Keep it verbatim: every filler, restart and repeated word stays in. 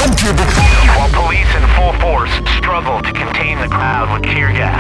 While police in full force struggle to contain the crowd with tear gas.